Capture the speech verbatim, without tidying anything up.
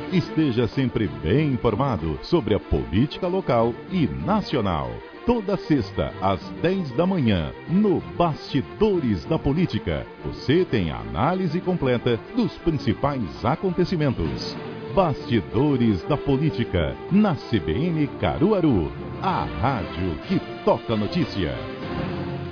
Esteja sempre bem informado sobre a política local e nacional. Toda sexta, às dez da manhã, no Bastidores da Política, você tem a análise completa dos principais acontecimentos. Bastidores da Política, na C B N Caruaru, a rádio que toca notícia.